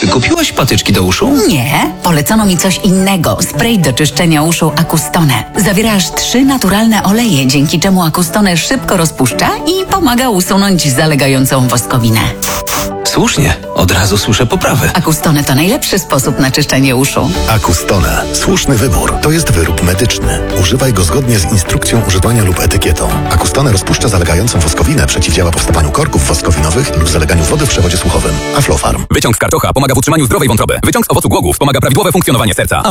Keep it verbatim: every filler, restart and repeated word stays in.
Kupiłaś patyczki do uszu? Nie, polecono mi coś innego. Spray do czyszczenia uszu Acustone. Zawiera aż trzy naturalne oleje, dzięki czemu Acustone szybko rozpuszcza i pomaga usunąć zalegającą woskowinę. Słusznie, od razu słyszę poprawę. Acustone to najlepszy sposób na czyszczenie uszu. Acustone. Słuszny wybór. To jest wyrób medyczny. Używaj go zgodnie z instrukcją używania lub etykietą. Acustone rozpuszcza zalegającą woskowinę, przeciwdziała powstawaniu korków woskowinowych lub zaleganiu wody w przewodzie słuchowym. Aflofarm. Wyciąg z karczocha pomaga w utrzymaniu zdrowej wątroby. Wyciąg z owocu głogów pomaga prawidłowe funkcjonowanie serca.